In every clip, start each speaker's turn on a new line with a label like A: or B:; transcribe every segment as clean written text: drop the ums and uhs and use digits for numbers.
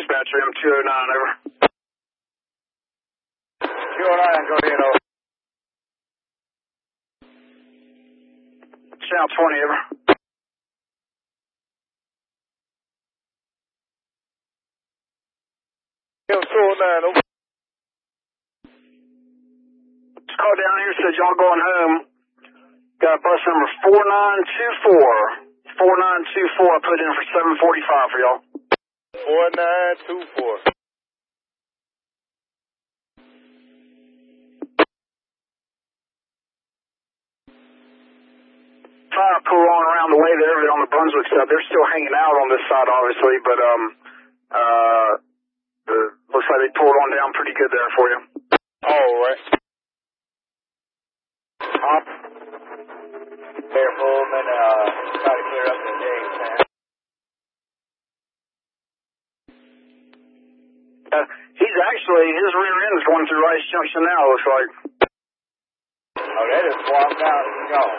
A: dispatcher, M209, over.
B: 209, go ahead, over.
A: Channel 20, over.
B: M209, over.
A: Just called down here, said y'all going home. Got bus number 4924. 4924, I put in for 745 for y'all.
B: 4924.
A: Fire pool on around the way there on the Brunswick side. They're still hanging out on this side, obviously, but looks like they pulled on down pretty good there for you.
B: All right. Careful, and try to clear up the day, man.
A: He's actually, his rear end is going through Rice Junction now, looks like.
B: Oh, they just walked out and gone.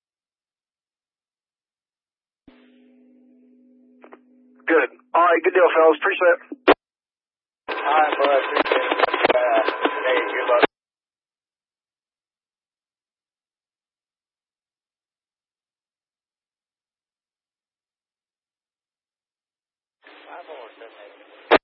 A: Good. All right, good deal, fellas. Appreciate it.
B: All right, bud. Appreciate it. Hey, good luck. I'm on